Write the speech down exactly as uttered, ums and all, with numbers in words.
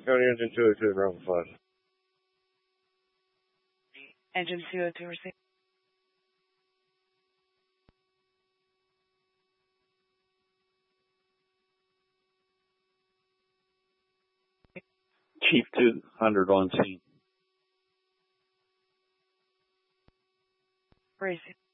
County Engine two oh two, Bravo five. Engine two oh two, receive. Chief two hundred on scene. Receive.